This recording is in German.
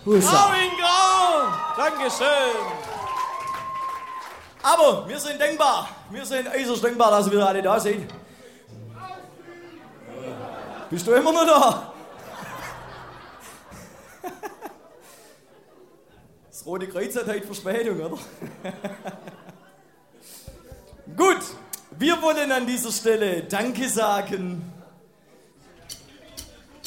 Husa. Grau in Grau! Dankeschön! Aber wir sind denkbar. Wir sind äußerst denkbar, dass wir alle da sind. Bist du immer noch da? Das Rote Kreuz hat heute Verspätung, oder? Gut, wir wollen an dieser Stelle Danke sagen